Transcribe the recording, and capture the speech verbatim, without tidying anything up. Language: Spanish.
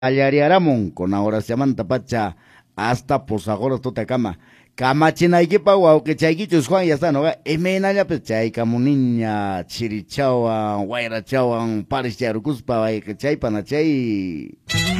Allariaramun con ahora se manta pacha hasta posagora tota cama. Kamachinaykipa wawqichay Juan ya está no imaynalla pues chay kamu niña chirichawan wayrachawan parisyarukuspa wayqichay panachay